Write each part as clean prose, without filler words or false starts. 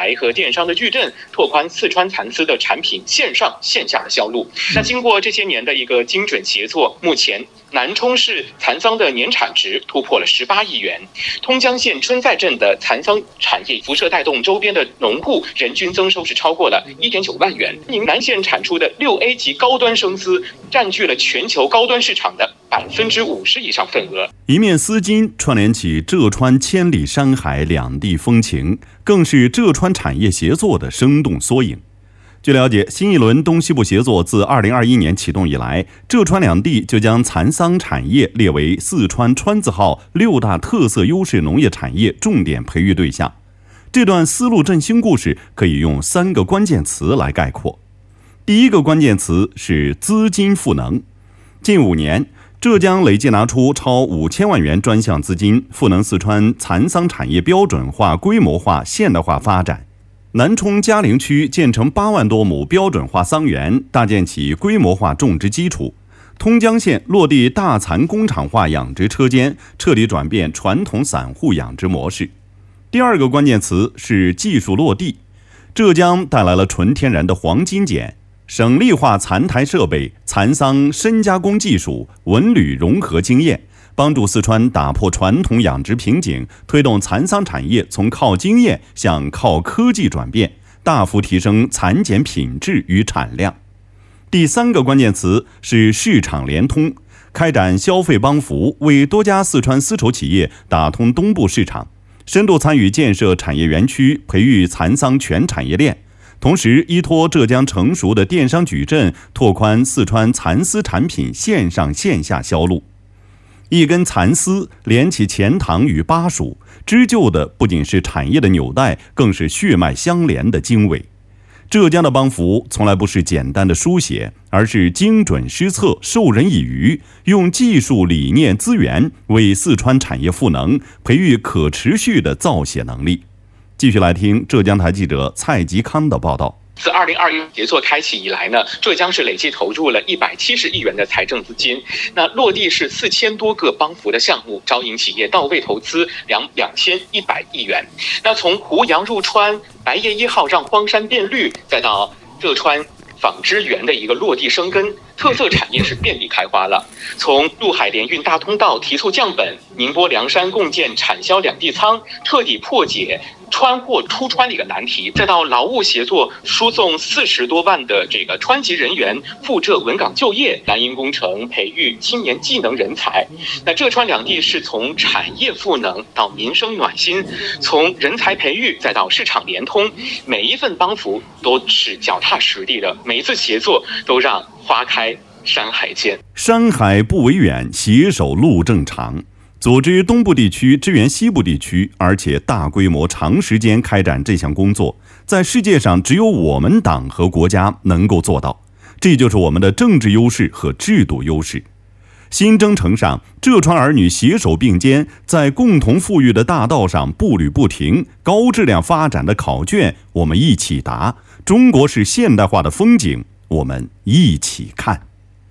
台和电商的矩阵，拓宽四川蚕丝的产品线上线下的销路。那经过这些年的一个精准协作，目前南充市蚕桑的年产值突破了18亿元，通江县春在镇的蚕桑产业辐射带动周边的农户人均增收是超过了1.9万元。宁南县产出的6A 级高端生丝占据了全球高端市场的50%以上份额。 一面丝巾串联起浙川千里山海两地风情，更是浙川产业协作的生动缩影。据了解，新一轮东西部协作自2021年启动以来，浙川两地就将蚕桑产业列为四川川字号6大特色优势农业产业重点培育对象。这段丝路振兴故事可以用3个关键词来概括。第一个关键词是资金赋能。近5年，浙江累计拿出超5000万元专项资金，赋能四川蚕桑产业标准化、规模化、现代化发展。南充嘉陵区建成8万多亩标准化桑园，搭建起规模化种植基础。通江县落地大蚕工厂化养殖车间，彻底转变传统散户养殖模式。第二个关键词是技术落地。浙江带来了纯天然的黄金碱，省力化蚕台设备、蚕桑深加工技术、文旅融合经验，帮助四川打破传统养殖瓶颈，推动蚕桑产业从靠经验向靠科技转变，大幅提升蚕茧品质与产量。第三个关键词是市场联通，开展消费帮扶，为多家四川丝绸企业打通东部市场，深度参与建设产业园区，培育蚕桑全产业链。同时，依托浙江成熟的电商矩阵，拓宽四川蚕丝产品线上线下销路。一根蚕丝连起钱塘与巴蜀，织就的不仅是产业的纽带，更是血脉相连的经纬。浙江的帮扶从来不是简单的书写，而是精准施策，授人以渔，用技术、理念、资源为四川产业赋能，培育可持续的造血能力。继续来听浙江台记者蔡吉康的报道。 自2021协作开启以来呢，浙江是累计投入了170亿元的财政资金，那落地是4000多个帮扶的项目，招引企业到位投资2100亿元。那从胡杨入川、白叶1号让荒山变绿，再到浙川纺织园的一个落地生根，特色产业是遍地开花了。从陆海联运大通道提速降本，宁波凉山共建产销两地仓，彻底破解川货出川的一个难题，再到劳务协作输送40多万的这个川籍人员赴浙稳岗就业，蓝鹰工程培育青年技能人才。那浙川两地是从产业赋能到民生暖心，从人才培育再到市场联通，每一份帮扶都是脚踏实地的，每一次协作都让花开山海间。 山海不为远，携手路正长。组织东部地区支援西部地区，而且大规模长时间开展这项工作，在世界上只有我们党和国家能够做到，这就是我们的政治优势和制度优势。新征程上，浙川儿女携手并肩，在共同富裕的大道上步履不停，高质量发展的考卷我们一起答，中国式现代化的风景我们一起看。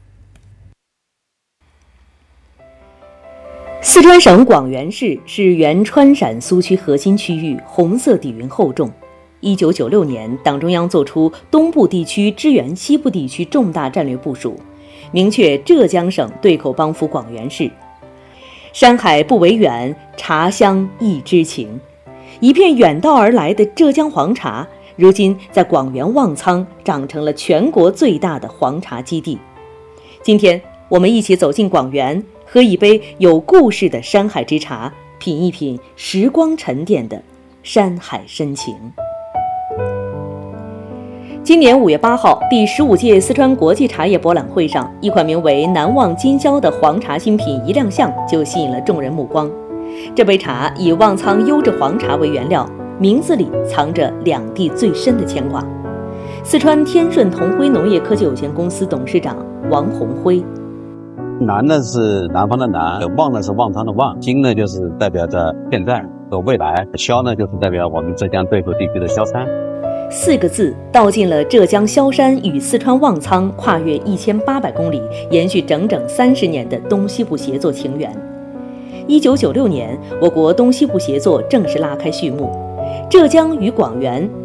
四川省广元市是原川陕苏区核心区域，红色底蕴厚重。1996年，党中央作出东部地区支援西部地区重大战略部署，明确浙江省对口帮扶广元市。山海不为远，茶香一知情。一片远道而来的浙江黄茶，如今在广元旺仓长成了全国最大的黄茶基地。今天，我们一起走进广元，喝一杯有故事的山海之茶，品一品时光沉淀的山海深情。今年5月8号，第15届四川国际茶叶博览会上，一款名为难忘今宵的黄茶新品一亮相，就吸引了众人目光。这杯茶以旺仓优质黄茶为原料，名字里藏着两地最深的牵挂。四川天顺同辉农业科技有限公司董事长王宏辉。 南呢是南方的南，旺呢是旺仓的旺，今呢就是代表着现在和未来，萧呢就是代表我们浙江对口地区的萧山。 4个字道尽了浙江萧山与四川旺仓跨越1800公里，延续整整30年的东西部协作情缘。1996年，我国东西部协作正式拉开序幕，浙江与广元